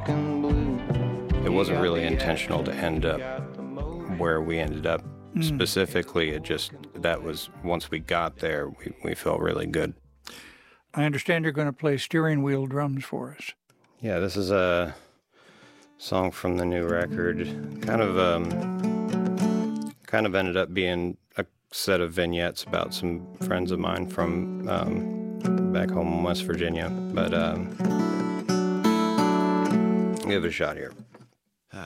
It wasn't really intentional to end up where we ended up. Specifically, that was, once we got there, we felt really good. I understand you're going to play steering wheel drums for us. Yeah, this is a song from the new record. Kind of ended up being a set of vignettes about some friends of mine from back home in West Virginia. But give it a shot here.